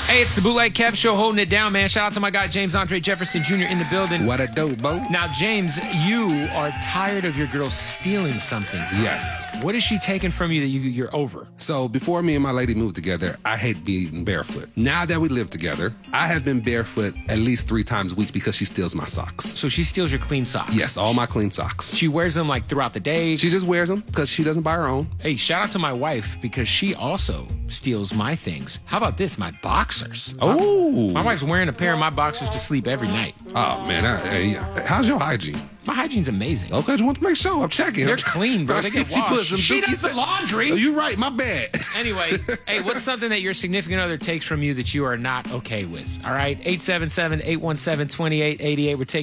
Hey, it's the Bootleg Kev Show, holding it down, man. Shout out to my guy, James Andre Jefferson Jr. in the building. What a dope, Bo. Now, James, you are tired of your girl stealing something from Yes. you. What is she taking from you that you're over? So before me and my lady moved together, I hate being barefoot. Now that we live together, I have been barefoot at least 3 times a week because she steals my socks. So she steals your clean socks? Yes, all my clean socks. She wears them like throughout the day? She just wears them because she doesn't buy her own. Hey, shout out to my wife because she also steals my things. How about this? My boxers. Oh. My wife's wearing a pair of my boxers to sleep every night. Oh, man. How's your hygiene? My hygiene's amazing. Okay, just want to make sure. I'm checking. They're clean, bro. They get washed. She does the laundry. Oh, you're right. My bad. Anyway, hey, what's something that your significant other takes from you that you are not okay with? All right, 877-817-2888. We're taking